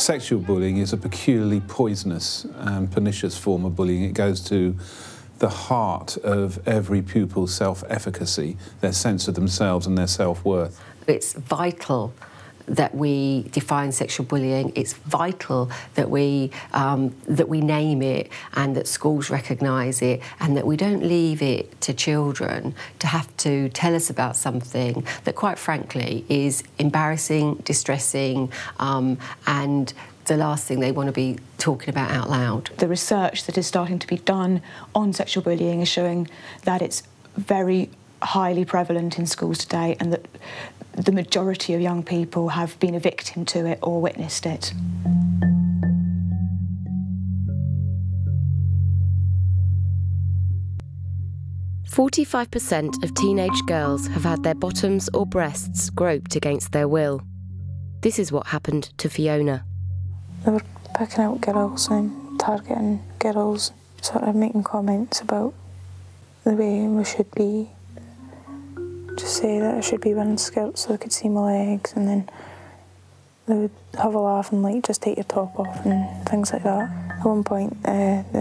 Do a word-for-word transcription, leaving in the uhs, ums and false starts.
Sexual bullying is a peculiarly poisonous and pernicious form of bullying. It goes to the heart of every pupil's self-efficacy, their sense of themselves and their self-worth. It's vital that we define sexual bullying. It's vital that we um, that we name it and that schools recognise it, and that we don't leave it to children to have to tell us about something that, quite frankly, is embarrassing, distressing, um, and the last thing they want to be talking about out loud. The research that is starting to be done on sexual bullying is showing that it's very highly prevalent in schools today, and that the majority of young people have been a victim to it or witnessed it. forty-five percent of teenage girls have had their bottoms or breasts groped against their will. This is what happened to Fiona. They were picking out girls and targeting girls, sort of making comments about the way we should be. Just say that I should be wearing skirts so they could see my legs, and then they would have a laugh and like just take your top off and things like that. At one point uh,